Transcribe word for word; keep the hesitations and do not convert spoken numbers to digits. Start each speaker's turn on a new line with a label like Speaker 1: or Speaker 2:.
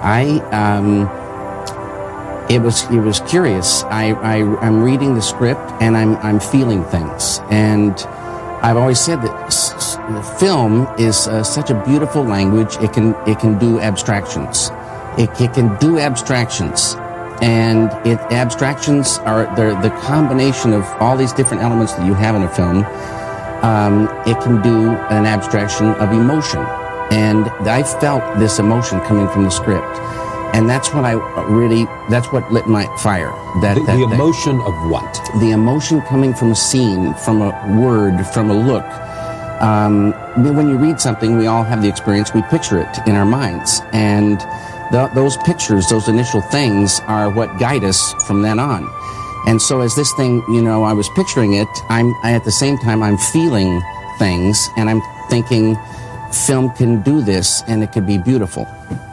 Speaker 1: I, um, it was, it was curious. I, I, I'm reading the script and I'm, I'm feeling things. And I've always said that s s film is uh, such a beautiful language. It can, it can do abstractions. It, it can do abstractions. And it, abstractions are the, the combination of all these different elements that you have in a film. Um, it can do an abstraction of emotion. And I felt this emotion coming from the script. And that's what I really, that's what lit my fire. That,
Speaker 2: the,
Speaker 1: that,
Speaker 2: the emotion that, of what?
Speaker 1: The emotion coming from a scene, from a word, from a look. Um, when you read something, we all have the experience, we picture it in our minds. And the, those pictures, those initial things are what guide us from then on. And so as this thing, you know, I was picturing it, I'm, I, at the same time, I'm feeling things, and I'm thinking, film can do this, and it could be beautiful.